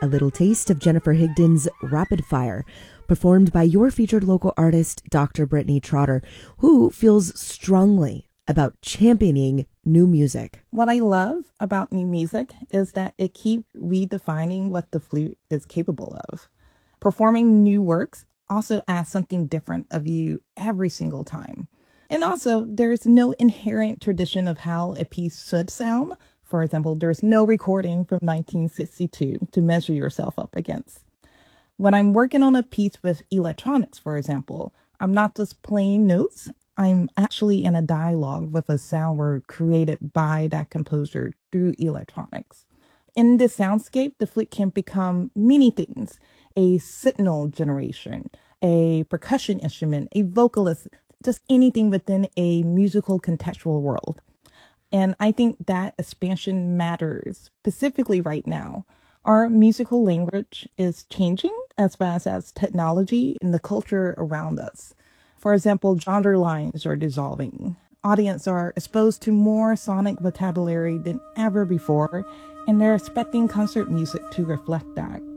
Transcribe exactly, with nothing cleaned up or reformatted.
a little taste of Jennifer Higdon's Rapid Fire, performed by your featured local artist, Doctor Brittany Trotter, who feels strongly about championing new music. What I love about new music is that it keeps redefining what the flute is capable of. Performing new works also asks something different of you every single time. And also, there's no inherent tradition of how a piece should sound. For example, there's no recording from nineteen sixty-two to measure yourself up against. When I'm working on a piece with electronics, for example, I'm not just playing notes. I'm actually in a dialogue with a sound word created by that composer through electronics. In this soundscape, the flute can become many things: a signal generation, a percussion instrument, a vocalist, just anything within a musical contextual world. And I think that expansion matters, specifically right now. Our musical language is changing as fast as technology and the culture around us. For example, genre lines are dissolving. Audiences are exposed to more sonic vocabulary than ever before, and they're expecting concert music to reflect that.